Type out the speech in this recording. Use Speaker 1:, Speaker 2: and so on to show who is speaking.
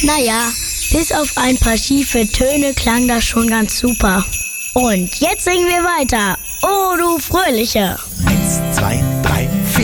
Speaker 1: Naja, bis auf ein paar schiefe Töne klang das schon ganz super. Und jetzt singen wir weiter. Oh, du Fröhliche!